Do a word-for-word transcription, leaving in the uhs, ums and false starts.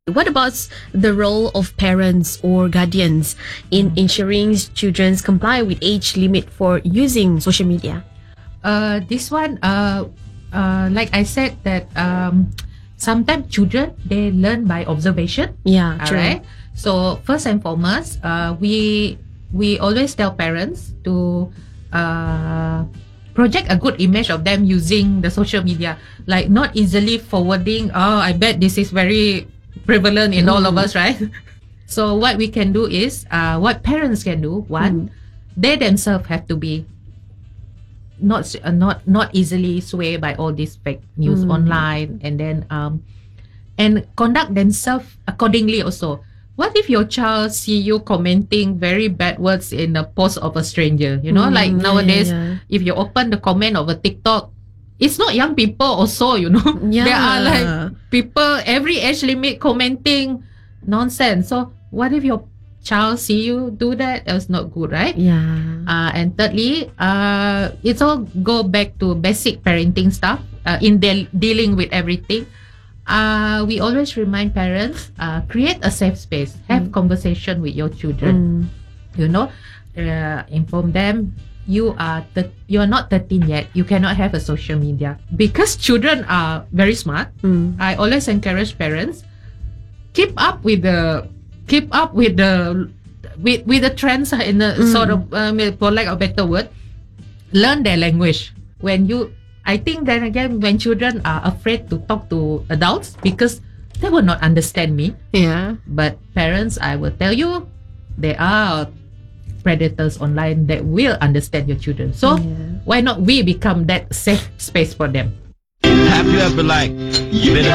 What about the role of parents or guardians in ensuring children comply with age limit for using social media? Uh, this one, uh, uh, like I said, that um, sometimes children they learn by observation. Yeah, All true. right. So first and foremost, uh, we we always tell parents to uh, project a good image of them using the social media, like not easily forwarding. Oh, I bet this is very prevalent in all of us, right? So what we can do is, uh, what parents can do. One, they themselves have to be not s- uh, not not easily swayed by all this fake news online, and then um and conduct themselves accordingly also. What if your child see you commenting very bad words in a post of a stranger? You know, Mm, like yeah, nowadays, yeah, if you open the comment of a TikTok, it's not young people also, you know. yeah. There are like Yeah. people every age limit commenting nonsense. So what if your child see you do that? That's not good, right? Yeah. Uh, and thirdly, uh, it's all go back to basic parenting stuff uh, in de- dealing with everything. Uh, we always remind parents, uh, create a safe space, have conversation with your children. Mm. You know, uh, inform them you are th- you are not thirteen yet. You cannot have a social media because children are very smart. Mm. I always encourage parents keep up with the keep up with the with with the trends in the sort of um, for lack of a better word, learn their language. When you, I think then again, when children are afraid to talk to adults because they will not understand me. Yeah. But parents, I will tell you, there are predators online that will understand your children. So Yeah. why not we become that safe space for them? Have you ever like been